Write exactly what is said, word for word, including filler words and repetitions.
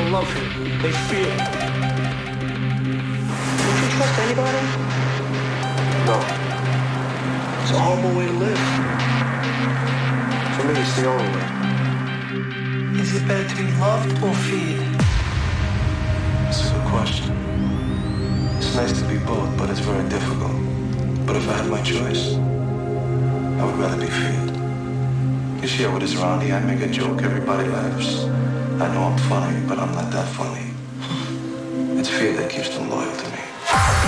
love him. They fear him. Would you trust anybody? No. It's a horrible way to live. For me, it's the only way. Is it better to be loved or feared? That's a good question. It's nice to be both, but it's very difficult. But if I had my choice, I would rather be feared. You see, with this Roundy, I make a joke, everybody laughs. I know I'm funny, but I'm not that funny. It's fear that keeps them loyal to me.